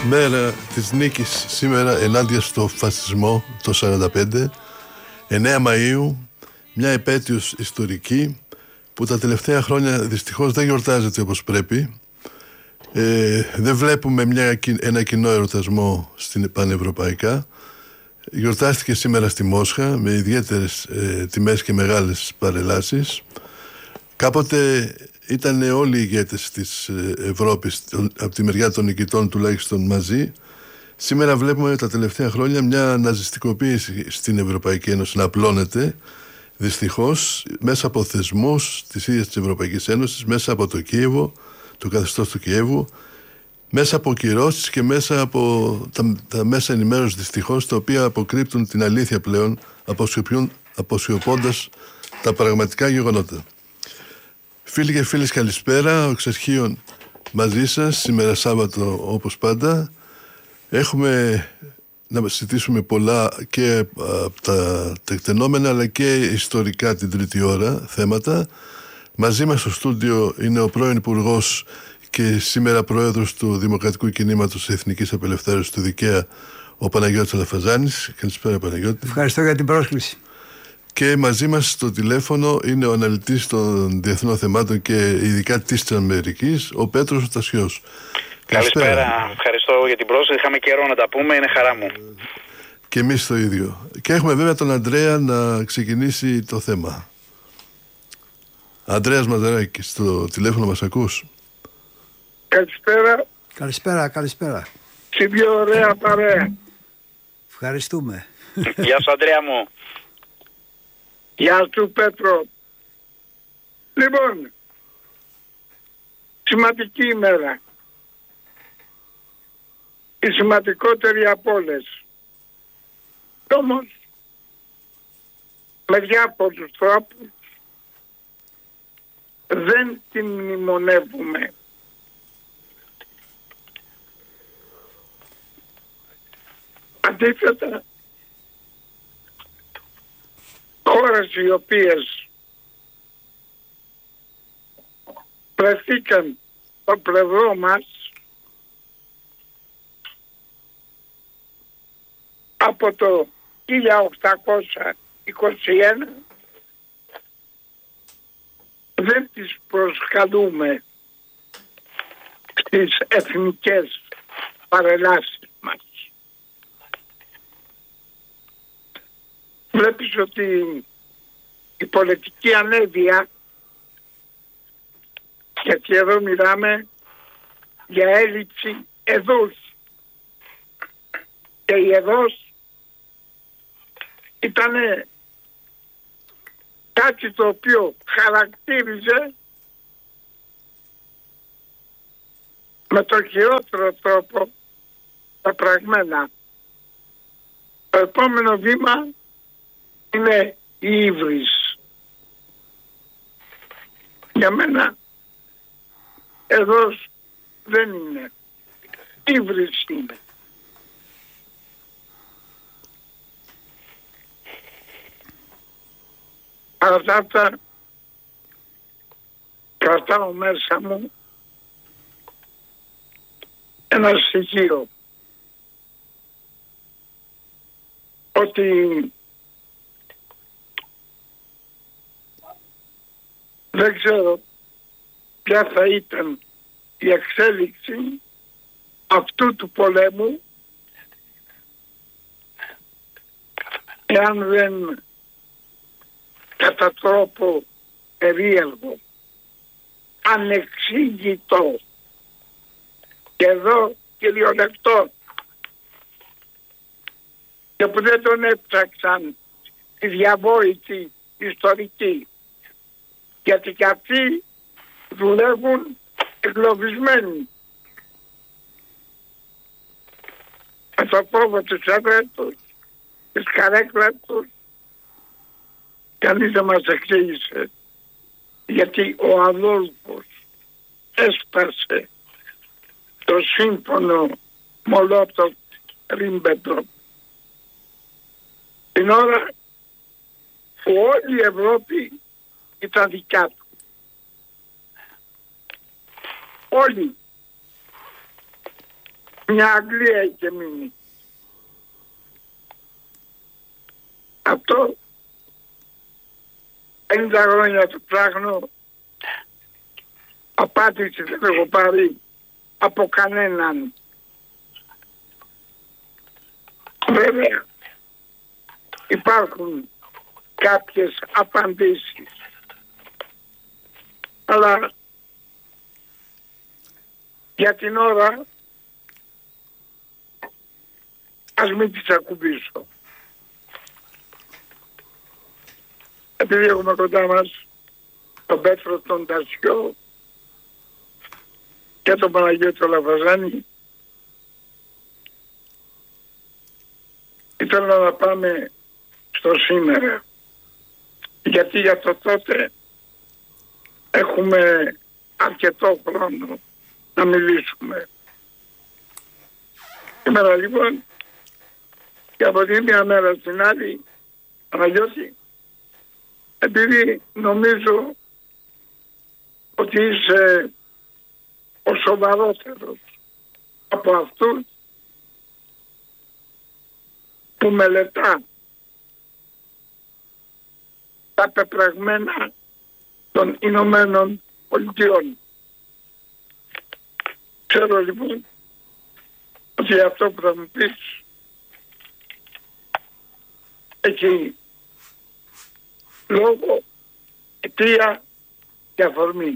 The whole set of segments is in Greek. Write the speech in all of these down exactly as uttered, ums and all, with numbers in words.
μέρα της νίκης σήμερα ενάντια στο φασισμό το σαράντα πέντε, εννέα Μαΐου, μια επέτειος ιστορική που τα τελευταία χρόνια δυστυχώς δεν γιορτάζεται όπως πρέπει. Ε, δεν βλέπουμε μια, ένα κοινό εορτασμό στην πανευρωπαϊκά. Γιορτάστηκε σήμερα στη Μόσχα με ιδιαίτερες ε, τιμές και μεγάλες παρελάσεις. Κάποτε ήταν όλοι οι ηγέτες της Ευρώπης από τη μεριά των νικητών τουλάχιστον μαζί. Σήμερα βλέπουμε τα τελευταία χρόνια μια ναζιστικοποίηση στην Ευρωπαϊκή Ένωση να απλώνεται, δυστυχώς, μέσα από θεσμούς της ίδιας της Ευρωπαϊκής Ένωσης, μέσα από το Κίεβο, το καθεστώς του Κιέβου, μέσα από κυρώσεις και μέσα από τα, τα μέσα ενημέρωσης, δυστυχώς, τα οποία αποκρύπτουν την αλήθεια πλέον, αποσιωπώντας τα πραγματικά γεγονότα. Φίλοι και φίλες, καλησπέρα. Ο Εξαρχείων μαζί σας, σήμερα Σάββατο όπως πάντα. Έχουμε να συζητήσουμε πολλά και από τα τεκτενόμενα αλλά και ιστορικά την τρίτη ώρα θέματα. Μαζί μας στο στούντιο είναι ο πρώην Υπουργός και σήμερα Πρόεδρος του Δημοκρατικού Κινήματος Εθνικής Απελευθέρωσης του ΔΙΚΕΑ, ο Παναγιώτης Αλαφαζάνης. Καλησπέρα, Παναγιώτη. Ευχαριστώ για την πρόσκληση. Και μαζί μας στο τηλέφωνο είναι ο αναλυτής των διεθνών θεμάτων και ειδικά της Αμερικής, ο Πέτρος Τασιός. Καλησπέρα. Καλησπέρα. Ευχαριστώ για την πρόσκληση. Είχαμε καιρό να τα πούμε. Είναι χαρά μου. Και εμείς το ίδιο. Και έχουμε βέβαια τον Ανδρέα να ξεκινήσει το θέμα. Ανδρέας Μαζαράκης, στο τηλέφωνο μας ακούς? Καλησπέρα. Καλησπέρα, καλησπέρα. Και πιο ωραία παρέα. Ευχαριστούμε. Γεια σου, Ανδρέα μου. Γεια σου, Πέτρο. Λοιπόν, σημαντική ημέρα. Η σημαντικότερη από όλες. Όμως, με διάφορους τρόπους δεν την μνημονεύουμε. Αντίθετα, χώρες οι οποίες βρεθήκαν στο πλευρό μας από το χίλια οκτακόσια είκοσι ένα δεν τις προσκαλούμε στις εθνικές παρελάσεις μας. Βλέπεις ότι η πολιτική ανέδεια, γιατί εδώ μιλάμε για έλλειψη εδούς, και η εδός ήταν κάτι το οποίο χαρακτήριζε με το χειρότερο τρόπο τα πραγμένα. Το επόμενο βήμα είναι η ύβρις. Για μένα εδώς δεν είναι. Ύβρις είναι. Αλλά αυτά κρατάω μέσα μου ένα στοιχείο ότι δεν ξέρω ποια θα ήταν η εξέλιξη αυτού του πολέμου εάν δεν κατά τρόπο περίεργο, ανεξήγητο και εδώ κυριολεκτό και που δεν τον έψαξαν οι διαβόητοι ιστορικοί, γιατί και αυτοί δουλεύουν εγκλωβισμένοι με το φόβο της έδρας τους, της καρέκλας τους. Κανείς δεν μας εξήγησε γιατί ο Αδόλφος έσπασε το σύμφωνο Μολότοφ-Ρίμπεντροπ την ώρα που όλη η Ευρώπη ήταν δικιά του. Όλοι. μια Αγγλία είχε μείνει. Αυτό πενήντα χρόνια το ψάχνω, απάντηση δεν έχω πάρει από κανέναν. Βέβαια υπάρχουν κάποιες απαντήσεις, αλλά για την ώρα ας μην τις ακουμπήσω. Επειδή έχουμε κοντά μας τον Πέτρο τον Τασιό και τον Παναγιώτη Λαβαζάνη, ήθελα να πάμε στο σήμερα, γιατί για το τότε έχουμε αρκετό χρόνο να μιλήσουμε. Σήμερα λοιπόν, και από τη μία μέρα στην άλλη, Παναγιώτη, επειδή νομίζω ότι είσαι ο σοβαρότερος από αυτούς που μελετά τα πεπραγμένα των Ηνωμένων Πολιτειών. Ξέρω λοιπόν ότι αυτό που θα μου πεις έχει λόγο, αιτία και αφορμή.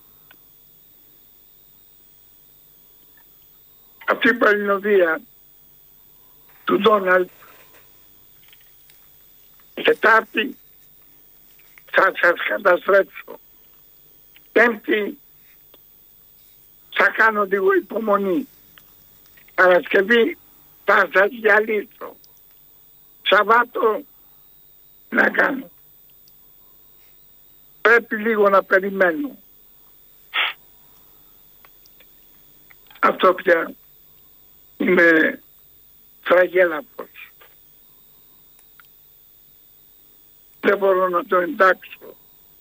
Αυτή η παλινοδία του Ντόναλντ Τετάρτη θα σας καταστρέψω. Πέμπτη θα κάνω λίγο υπομονή. Παρασκευή θα σας διαλύσω. Σαββάτο να κάνω. Πρέπει λίγο να περιμένω. Αυτό πια είναι φραγέλαπος. Δεν μπορώ να το εντάξω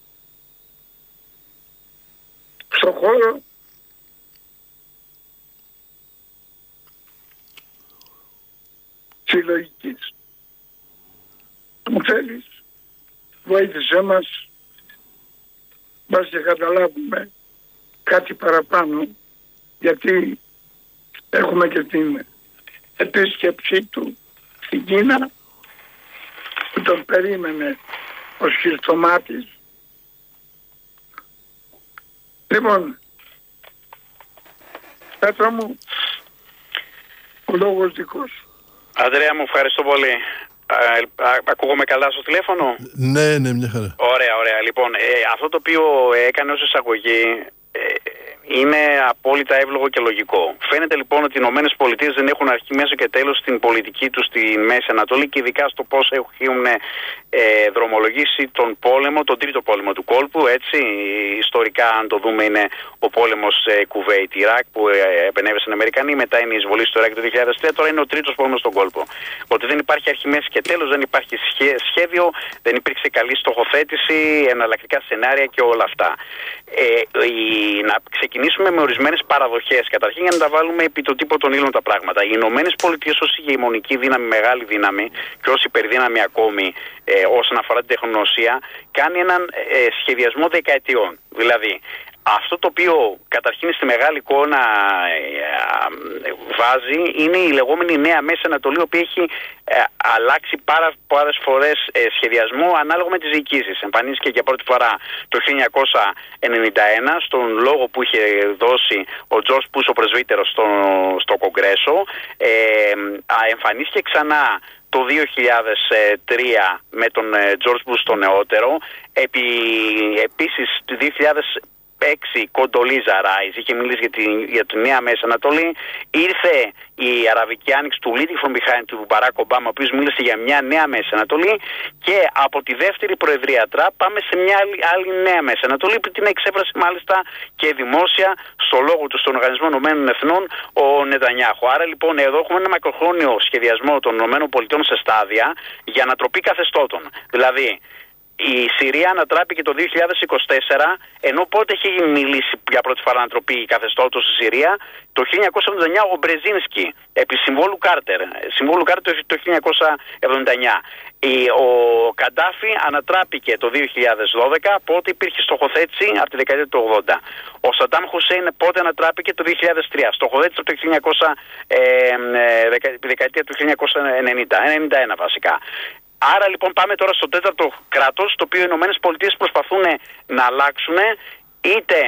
στο χώρο συλλογικής. Μου θέλεις, βοήθησέ μας, μπας και καταλάβουμε κάτι παραπάνω, γιατί έχουμε και την επίσκεψή του στην Κίνα, που τον περίμενε ο Σχιστομάτης. Λοιπόν, Πέτρο μου, ο λόγος δικός σου. Αντρέα μου, ευχαριστώ πολύ. Α, α, ακούγομαι καλά στο τηλέφωνο? Ναι, ναι, μια χαρά. Ωραία, ωραία. Λοιπόν, ε, αυτό το οποίο έκανε ως εισαγωγή ε, είναι απόλυτα εύλογο και λογικό. Φαίνεται λοιπόν ότι οι Ηνωμένες Πολιτείες δεν έχουν αρχή, μέσο και τέλος στην πολιτική τους στη Μέση Ανατολή και ειδικά στο πώς έχουν ε, δρομολογήσει τον πόλεμο, τον τρίτο πόλεμο του κόλπου. Έτσι, ιστορικά, αν το δούμε, είναι ο πόλεμος ε, Κουβέιτ-Ιράκ που ε, επενέβησαν οι Αμερικανοί. Μετά είναι η εισβολή στο Ιράκ το δύο χιλιάδες τρία. Τώρα είναι ο τρίτος πόλεμος στον κόλπο. Ότι δεν υπάρχει αρχή, μέση και τέλος, δεν υπάρχει σχέδιο, δεν υπήρξε καλή στοχοθέτηση, εναλλακτικά σενάρια και όλα αυτά. Ε, η, να ξεκινήσουμε με ορισμένες παραδοχές. Καταρχήν, για να τα βάλουμε επί το τύπο των ύλων τα πράγματα. Οι Ηνωμένες Πολιτείες ως ηγεμονική δύναμη, μεγάλη δύναμη και ως υπερδύναμη ακόμη ε, όσον αφορά την τεχνογνωσία, κάνει έναν ε, σχεδιασμό δεκαετιών. Δηλαδή, αυτό το οποίο καταρχήν στη μεγάλη εικόνα ε, ε, βάζει είναι η λεγόμενη Νέα Μέση Ανατολή, η οποία έχει ε, αλλάξει πάρα πολλές φορές ε, σχεδιασμό ανάλογα με τις διοικήσεις. Εμφανίστηκε για πρώτη φορά το χίλια εννιακόσια ενενήντα ένα στον λόγο που είχε δώσει ο Τζορτζ Μπους, ο πρεσβύτερος, στο, στο Κογκρέσο. Ε, εμφανίστηκε ξανά το δύο χιλιάδες τρία με τον Τζορτζ Μπους το νεότερο. Επί, επίσης το δύο χιλιάδες έξι Κοντολίζα Ράις είχε μιλήσει για τη, για τη Νέα Μέση Ανατολή. Ήρθε η Αραβική Άνοιξη του Leading from Behind του Μπαράκ Ομπάμα, ο οποίος μίλησε για μια Νέα Μέση Ανατολή, και από τη δεύτερη προεδρία Τραμπ πάμε σε μια άλλη, άλλη Νέα Μέση Ανατολή που την εξέφρασε μάλιστα και δημόσια στο λόγο του στον Οργανισμό Ηνωμένων Εθνών ο Νετανιάχου. Άρα λοιπόν εδώ έχουμε ένα μακροχρόνιο σχεδιασμό των ΗΠΑ σε στάδια για ανατροπή καθεστώτων. Δηλαδή, Η Συρία ανατράπηκε το δύο χιλιάδες είκοσι τέσσερα, ενώ πότε έχει μιλήσει για πρώτη φορά ανατροπή καθεστώτος στη Συρία? Το χίλια εννιακόσια εβδομήντα εννιά ο Μπρεζίνσκι, επί συμβόλου Κάρτερ. Συμβόλου Κάρτερ το χίλια εννιακόσια εβδομήντα εννιά. Ο Καντάφη ανατράπηκε το δύο χιλιάδες δώδεκα, πότε υπήρχε στοχοθέτηση? Από τη δεκαετία του ογδόντα. Ο Σαντάμ Χουσέιν πότε ανατράπηκε? Το δύο χιλιάδες τρία. Στοχοθέτηση από το χίλια εννιακόσια, ε, ε, δεκαετία του χίλια εννιακόσια ενενήντα, ενενήντα ένα βασικά. Άρα λοιπόν πάμε τώρα στο τέταρτο κράτος, το οποίο οι Ηνωμένες Πολιτείες προσπαθούν να αλλάξουν, είτε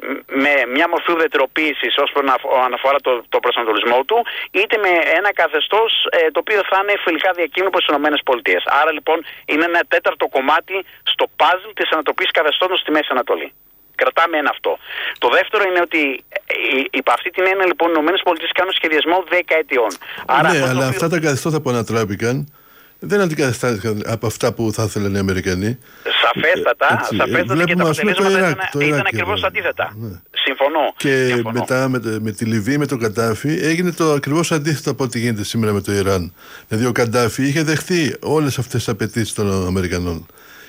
με μια μορφή ουδετεροποίησης όσον αφορά το, το προσανατολισμό του, είτε με ένα καθεστώς ε, το οποίο θα είναι φιλικά διακείμενο προς τις Ηνωμένες Πολιτείες. Άρα λοιπόν είναι ένα τέταρτο κομμάτι στο παζλ της ανατοπής καθεστώτων στη Μέση Ανατολή. Κρατάμε ένα αυτό. Το δεύτερο είναι ότι υπ' αυτή την έννοια λοιπόν οι Ηνωμένες Πολιτείες κάνουν σχεδιασμό δεκαετιών. Άρα, ναι, αλλά οποίο... αυτά τα καθεστώτα που ανατράπηκαν δεν αντικαταστάθηκαν από αυτά που θα ήθελαν οι Αμερικανοί. Σαφέστατα, Έτσι, σαφέστατα και τα αποτελέσματα ήταν, ήταν ακριβώς αντίθετα. Ναι. Συμφωνώ. Και συμφωνώ. μετά με, με τη Λιβύη, με τον Καντάφη, έγινε το ακριβώς αντίθετο από ό,τι γίνεται σήμερα με το Ιράν. Δηλαδή ο Καντάφη είχε δεχτεί όλες αυτές τις απαιτήσεις των Αμερικανών.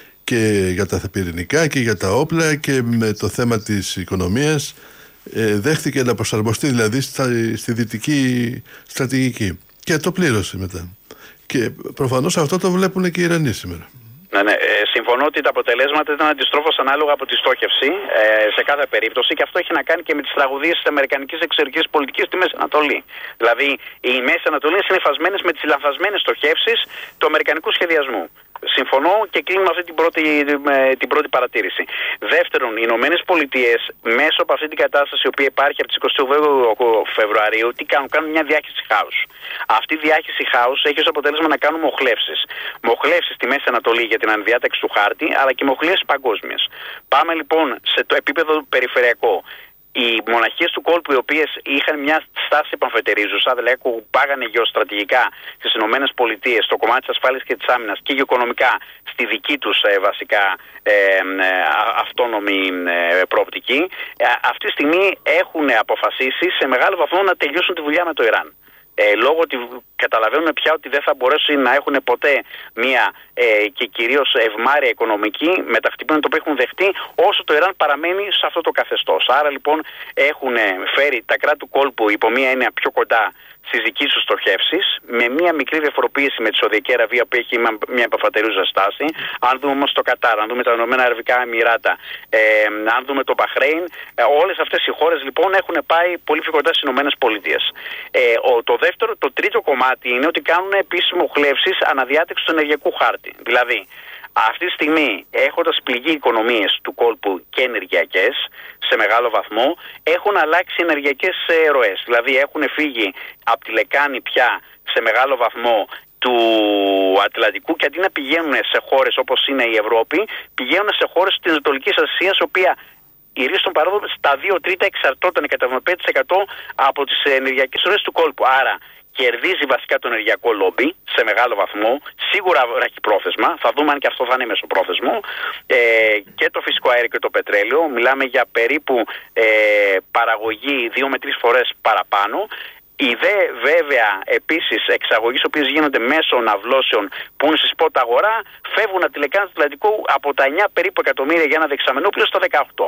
Και για τα πυρηνικά και για τα όπλα και με το θέμα της οικονομίας. Ε, δέχτηκε να προσαρμοστεί δηλαδή στα, στη δυτική στρατηγική. Και το πλήρωσε μετά. Και προφανώς αυτό το βλέπουν και οι Ιρανοί σήμερα. Ναι, ναι. Ε, συμφωνώ ότι τα αποτελέσματα ήταν αντιστρόφως ανάλογα από τη στόχευση ε, σε κάθε περίπτωση, και αυτό έχει να κάνει και με τις τραγωδίες της αμερικανικής εξωτερικής πολιτικής στη Μέση Ανατολή. Δηλαδή, οι Μέση Ανατολή είναι συνυφασμένες με τις λανθασμένες στοχεύσεις του αμερικανικού σχεδιασμού. Συμφωνώ και κλείνω αυτή την πρώτη, την πρώτη παρατήρηση. Δεύτερον, οι Ηνωμένες Πολιτείες μέσω από αυτή την κατάσταση η οποία υπάρχει από τις εικοστή ογδόη Φεβρουαρίου, τι κάνουν? Κάνουν μια διάχυση χάους. Αυτή η διάχυση χάους έχει ως αποτέλεσμα να κάνουν μοχλεύσεις. Μοχλεύσεις στη Μέση Ανατολή για την ανδιάταξη του χάρτη, αλλά και μοχλεύσεις παγκόσμιες. Πάμε λοιπόν σε το επίπεδο περιφερειακό. Οι μοναχίες του κόλπου, οι οποίες είχαν μια στάση επαμφετερίζουσα, δηλαδή πάγανε γεωστρατηγικά στις Ηνωμένες Πολιτείες, στο κομμάτι της ασφάλειας και της άμυνας και γεωοικονομικά στη δική τους ε, βασικά ε, ε, αυτόνομη ε, προοπτική, ε, αυτή τη στιγμή έχουν αποφασίσει σε μεγάλο βαθμό να τελειώσουν τη δουλειά με το Ιράν. Ε, λόγω ότι καταλαβαίνουν πια ότι δεν θα μπορέσουν να έχουν ποτέ μια ε, και κυρίως ευμάρεια οικονομική με τα χτυπήματα που έχουν δεχτεί όσο το Ιράν παραμένει σε αυτό το καθεστώς. Άρα λοιπόν έχουν φέρει τα κράτη του κόλπου υπό μια έννοια πιο κοντά στις δικές τους στοχεύσεις, με μια μικρή διαφοροποίηση με τη Σαουδική Αραβία που έχει μια επαφατερούζα στάση. Αν δούμε όμως το Κατάρ, αν δούμε τα Ηνωμένα Αραβικά Εμιράτα, ε, αν δούμε το Μπαχρέιν, ε, όλες αυτές οι χώρες λοιπόν έχουν πάει πολύ πιο κοντά στις Ηνωμένες Πολιτείες. Ε, το δεύτερο, το τρίτο κομμάτι είναι ότι κάνουν επίσης μοχλεύσεις αναδιάταξης του ενεργειακού χάρτη. Δηλαδή, αυτή τη στιγμή, έχοντας πληγεί οικονομίες του κόλπου και ενεργειακές σε μεγάλο βαθμό, έχουν αλλάξει ενεργειακές ροές. Δηλαδή έχουν φύγει από τη λεκάνη πια σε μεγάλο βαθμό του Ατλαντικού, και αντί να πηγαίνουν σε χώρες όπως είναι η Ευρώπη, πηγαίνουν σε χώρες της Ανατολικής Ασίας, η οποία η ρίση των παρόδων στα δύο τρίτα εξαρτώταν κατά εβδομήντα πέντε τοις εκατό από τις ενεργειακές ροές του κόλπου. Άρα κερδίζει βασικά το ενεργειακό λόμπι σε μεγάλο βαθμό, σίγουρα βραχυπρόθεσμα, θα δούμε αν και αυτό θα είναι μεσοπρόθεσμο, ε, και το φυσικό αέριο και το πετρέλαιο. Μιλάμε για περίπου ε, παραγωγή δύο με τρεις φορές παραπάνω. Οι δε βέβαια επίσης εξαγωγές οι οποίες γίνονται μέσω ναυλώσεων που είναι στη σπότα αγορά, φεύγουν από τη λεκάνη του Ατλαντικού από τα εννιά περίπου εκατομμύρια για ένα δεξαμενόπλαιο στα δεκαοκτώ.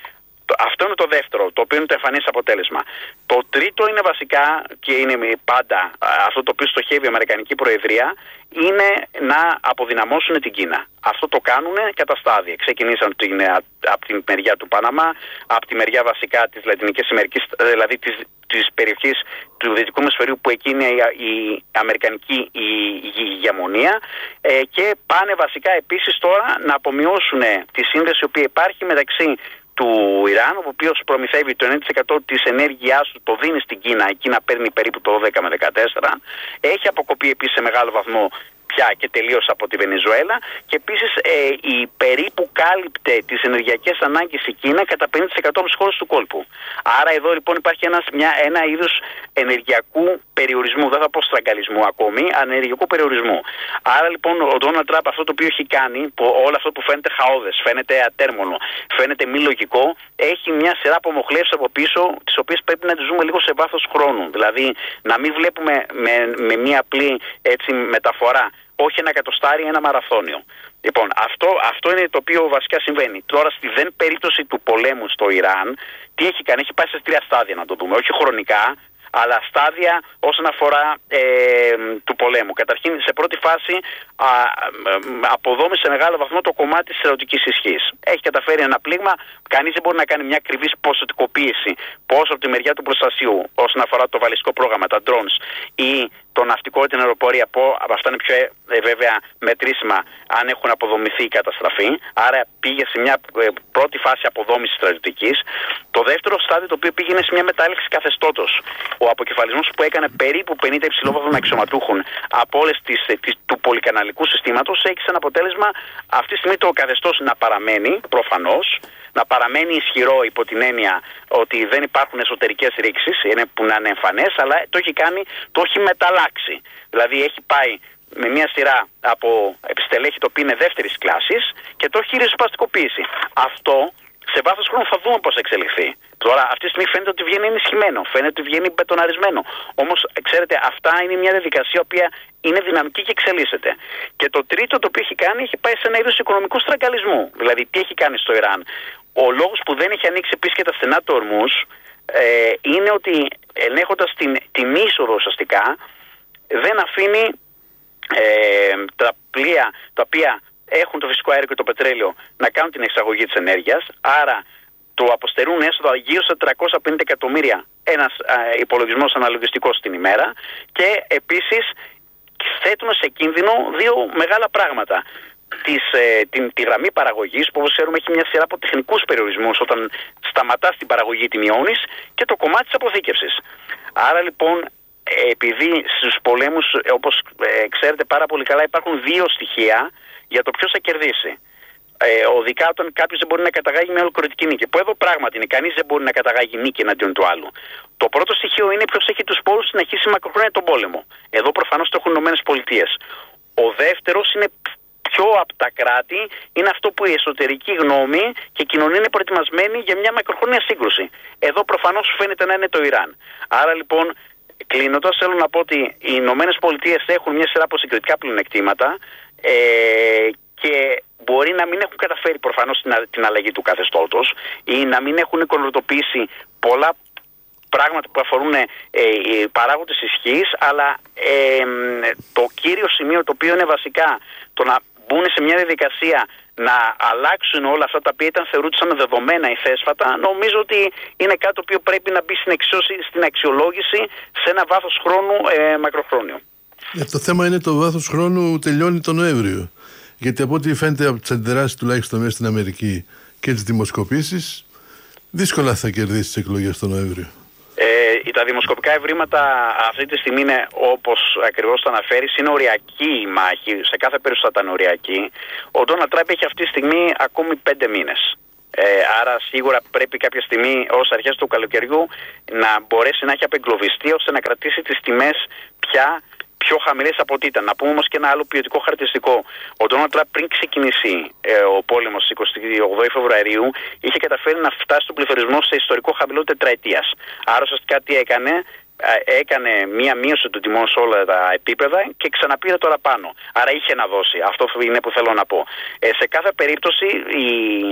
Αυτό είναι το δεύτερο, το οποίο είναι το εμφανές αποτέλεσμα. Το τρίτο είναι βασικά, και είναι πάντα αυτό το οποίο στοχεύει η Αμερικανική Προεδρία, είναι να αποδυναμώσουν την Κίνα. Αυτό το κάνουν κατά στάδια. Ξεκινήσαν από την μεριά του Παναμά, από τη μεριά βασικά της Λατινικής Αμερικής, δηλαδή της, της περιοχής του Δυτικού Ημισφαιρίου που εκεί είναι η, η Αμερικανική η, η ηγεμονία, ε, και πάνε βασικά επίσης τώρα να απομειώσουν τη σύνδεση η οποία υπάρχει μεταξύ του Ιράν, ο οποίος προμηθεύει το ενενήντα τοις εκατό της ενέργειάς του, το δίνει στην Κίνα, η Κίνα παίρνει περίπου το δώδεκα με δεκατέσσερα, έχει αποκοπεί επίσης σε μεγάλο βαθμό πια και τελείως από τη Βενεζουέλα, και επίσης ε, η περίπου κάλυπτε τις ενεργειακές ανάγκες η Κίνα κατά πενήντα τοις εκατό από τις χώρες του κόλπου. Άρα εδώ λοιπόν υπάρχει ένας, μια, ένα είδος ενεργειακού περιορισμού, δεν θα πω στραγγαλισμού ακόμη, αλλά ενεργειακού περιορισμού. Άρα λοιπόν ο Ντόναλντ Τραμπ αυτό το οποίο έχει κάνει, που όλο αυτό που φαίνεται χαόδες, φαίνεται ατέρμονο, φαίνεται μη λογικό, έχει μια σειρά από μοχλεύσεις από πίσω, τις οποίες πρέπει να τις ζούμε λίγο σε βάθος χρόνου. Δηλαδή να μην βλέπουμε με, με μια απλή έτσι, μεταφορά όχι ένα εκατοστάρι, ένα μαραθώνιο. Λοιπόν, αυτό, αυτό είναι το οποίο βασικά συμβαίνει. Τώρα, στη δεν περίπτωση του πολέμου στο Ιράν, τι έχει κάνει, έχει πάει σε τρία στάδια να το δούμε, όχι χρονικά, αλλά στάδια όσον αφορά ε, του πολέμου. Καταρχήν, σε πρώτη φάση α, αποδόμησε σε μεγάλο βαθμό το κομμάτι της στρατιωτικής ισχύς. Έχει καταφέρει ένα πλήγμα, κανείς δεν μπορεί να κάνει μια ακριβής ποσοτικοποίηση πόσο από τη μεριά του προστασίου όσον αφορά το βαλιστικό πρόγραμμα, τα drones ή το ναυτικό, την αεροπορία, που αυτά είναι πιο ε, ε, βέβαια μετρήσιμα αν έχουν αποδομηθεί η καταστραφή. Άρα πήγε σε μια ε, πρώτη φάση αποδόμησης στρατιωτικής. Το δεύτερο στάδιο το οποίο πήγαινε σε μια μετάλληξη καθεστώτος. Ο αποκεφαλισμός που έκανε περίπου πενήντα υψηλόβαθμων αξιωματούχων από όλες τις, τις, του πολυκαναλικού συστήματος έχει σαν αποτέλεσμα αυτή τη στιγμή το καθεστώς να παραμένει προφανώς, να παραμένει ισχυρό υπό την έννοια ότι δεν υπάρχουν εσωτερικές ρήξεις, είναι που να είναι εμφανές, αλλά το έχει κάνει, το έχει μεταλλάξει. Δηλαδή έχει πάει με μια σειρά από επιστελέχη το οποίο είναι δεύτερης κλάσης και το έχει ριζοσπαστικοποιήσει. Αυτό σε βάθος χρόνου θα δούμε πώς εξελιχθεί. Τώρα, αυτή τη στιγμή φαίνεται ότι βγαίνει ενισχυμένο, φαίνεται ότι βγαίνει μπετοναρισμένο. Όμως, ξέρετε, αυτά είναι μια διαδικασία η οποία είναι δυναμική και εξελίσσεται. Και το τρίτο το οποίο έχει κάνει, έχει πάει σε ένα είδος οικονομικού στραγγαλισμού. Δηλαδή, τι έχει κάνει στο Ιράν. Ο λόγος που δεν έχει ανοίξει επίσης και τα στενά του Ορμούζ ε, είναι ότι ελέγχοντας την, την είσοδο ουσιαστικά, δεν αφήνει ε, τα πλοία τα οποία έχουν το φυσικό αέριο και το πετρέλαιο να κάνουν την εξαγωγή της ενέργειας, άρα το αποστερούν έσοδα γύρω στα τριακόσια πενήντα εκατομμύρια ένας α, υπολογισμός αναλογιστικός την ημέρα και επίσης θέτουν σε κίνδυνο δύο μεγάλα πράγματα. Της, ε, την, τη γραμμή παραγωγής που όπως ξέρουμε έχει μια σειρά από τεχνικούς περιορισμούς όταν σταματάς την παραγωγή τη μειώνεις και το κομμάτι της αποθήκευσης. Άρα λοιπόν επειδή στους πολέμους όπως ε, ξέρετε πάρα πολύ καλά υπάρχουν δύο στοιχεία για το ποιος θα κερδίσει. Ε, οδικά όταν κάποιος δεν μπορεί να καταγάγει μια ολοκληρωτική νίκη. Που εδώ πράγματι είναι, κανείς δεν μπορεί να καταγάγει νίκη εναντίον του άλλου. Το πρώτο στοιχείο είναι ποιος έχει τους πόρους να συνεχίσει μακροχρόνια τον πόλεμο. Εδώ προφανώς το έχουν οι ΗΠΑ. Ο δεύτερος είναι πιο από τα κράτη, είναι αυτό που η εσωτερική γνώμη και η κοινωνία είναι προετοιμασμένη για μια μακροχρόνια σύγκρουση. Εδώ προφανώς φαίνεται να είναι το Ιράν. Άρα λοιπόν, κλείνοντας, θέλω να πω ότι οι Ηνωμένες Πολιτείες έχουν μια σειρά από συγκριτικά πλεονεκτήματα ε, και μπορεί να μην έχουν καταφέρει προφανώς την, την αλλαγή του καθεστώτος ή να μην έχουν εικονοτοποιήσει πολλά πράγματα που αφορούν ε, οι παράγοντες ισχύς, αλλά ε, το κύριο σημείο το οποίο είναι βασικά το να μπουν σε μια διαδικασία να αλλάξουν όλα αυτά τα οποία ήταν θεωρούνταν δεδομένα ή θέσφατα, νομίζω ότι είναι κάτι το οποίο πρέπει να μπει στην, εξώση, στην αξιολόγηση σε ένα βάθος χρόνου ε, μακροχρόνιο. Ε, το θέμα είναι το βάθος χρόνου τελειώνει τον Νοέμβριο. Γιατί από ό,τι φαίνεται από τις αντιδράσεις τουλάχιστον μέσα στην Αμερική και τις δημοσκοπήσεις, δύσκολα θα κερδίσει τις εκλογές τον Νοέμβριο. Ε, τα δημοσκοπικά ευρήματα αυτή τη στιγμή είναι, όπως ακριβώς το αναφέρεις, είναι οριακή η μάχη. Σε κάθε περίπτωση θα ήταν οριακή. Ο Ντόναλντ Τραμπ έχει αυτή τη στιγμή ακόμη πέντε μήνες. Ε, άρα σίγουρα πρέπει κάποια στιγμή ως αρχές του καλοκαιριού να μπορέσει να έχει απεγκλωβιστεί ώστε να κρατήσει τις τιμές πια πιο χαμηλές από ό,τι ήταν. Να πούμε όμως και ένα άλλο ποιοτικό χαρακτηριστικό. Ο Ντόναλντ Τραμπ πριν ξεκινήσει ε, ο πόλεμος στις εικοστή ογδόη Φεβρουαρίου είχε καταφέρει να φτάσει στον πληθωρισμό σε ιστορικό χαμηλό τετραετίας. Άρα ουσιαστικά τι έκανε, έκανε μία μείωση του τιμών σε όλα τα επίπεδα και ξαναπήρε τώρα πάνω. Άρα είχε να δώσει. Αυτό είναι που θέλω να πω. Ε, σε κάθε περίπτωση οι,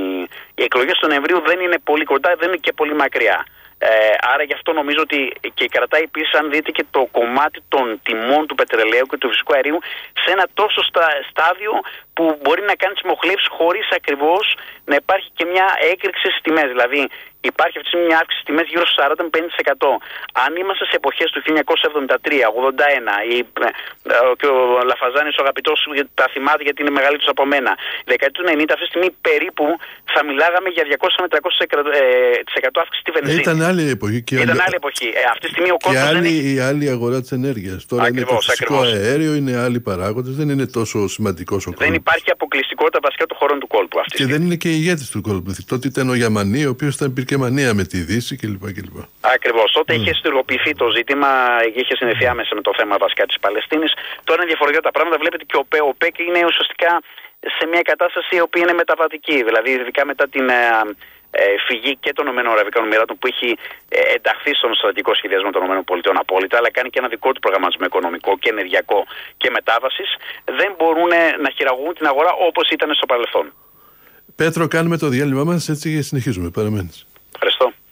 οι εκλογές του Νοεμβρίου δεν είναι πολύ κοντά, δεν είναι και πολύ μακριά. Ε, άρα γι' αυτό νομίζω ότι και κρατάει επίσης, αν δείτε, και το κομμάτι των τιμών του πετρελαίου και του φυσικού αερίου σε ένα τόσο στα, στάδιο που μπορεί να κάνει τις μοχλεύσεις χωρίς ακριβώς να υπάρχει και μια έκρηξη στις τιμές. Δηλαδή υπάρχει αυτή τη στιγμή μια αύξηση στις τιμές γύρω στο σαράντα με πενήντα τοις εκατό. Αν είμαστε σε εποχές του χίλια εννιακόσια εβδομήντα τρία ογδόντα ένα ή, ε, και ο Λαφαζάνης ο αγαπητός τα θυμάται γιατί είναι μεγαλύτερος από μένα, δεκαετία του ενενήντα, αυτή τη στιγμή περίπου θα μιλάγαμε για διακόσια με τριακόσια τοις εκατό αύξηση στη βενζίνη. Ήταν άλλη εποχή. Και Ήταν άλλη... άλλη εποχή. Ε, αυτή τη στιγμή ο κόσμος και άλλη, δεν έχει... η άλλη αγορά της ενέργειας. Τώρα ακριβώς, είναι το φυσικό ακριβώς. αέριο, είναι άλλοι παράγοντες, δεν είναι τόσο σημαντικός ο κόλπος. Δεν υπάρχει αποκλειστικότητα βασικά των χωρών του κόλπου αυτή. Και δεν είναι και ηγέτης του κόλπου. Τότε ήταν ο Γιαμανί, ο οποίος ήταν πυρκεμανία με τη Δύση κλπ. Ακριβώς. Τότε mm. είχε στουργοποιηθεί το ζήτημα, είχε συνδεθεί άμεσα με το θέμα βασικά της Παλαιστίνης. Τώρα είναι διαφορετικά τα πράγματα. Βλέπετε και ο ΠΕ, ο ΠΕΚ είναι ουσιαστικά σε μια κατάσταση η οποία είναι μεταβατική. Δηλαδή, ειδικά μετά την, ε, φυγή και των ΗΠΑ που έχει ε, ενταχθεί στον στρατηγικό σχεδιασμό των ΗΠΑ απόλυτα, αλλά κάνει και ένα δικό του προγραμματισμό οικονομικό και ενεργειακό και μετάβασης, δεν μπορούν να χειραγωγούν την αγορά όπως ήταν στο παρελθόν. Πέτρο, κάνουμε το διάλειμμα μας, έτσι συνεχίζουμε. Παραμένεις. Ευχαριστώ.